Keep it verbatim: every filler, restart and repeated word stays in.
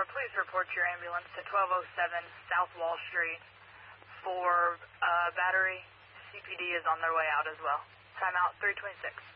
please report your ambulance to twelve oh seven South Wall Street for uh, battery. C P D is on their way out as well. Timeout three twenty-six.